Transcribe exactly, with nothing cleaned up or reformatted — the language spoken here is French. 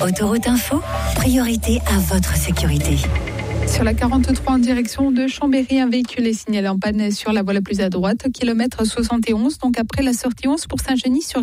Autoroute Info, priorité à votre sécurité. Sur la quarante-trois en direction de Chambéry, un véhicule est signalé en panne sur la voie la plus à droite, kilomètre soixante et onze, donc après la sortie onze pour Saint-Genis sur